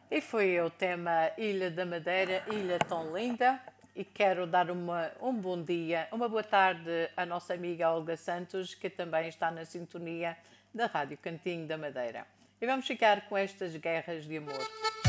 E foi o tema Ilha da Madeira, ilha tão linda. E quero dar um bom dia, uma boa tarde à nossa amiga Olga Santos, que também está na sintonia da Rádio Cantinho da Madeira. E vamos ficar com estas guerras de amor.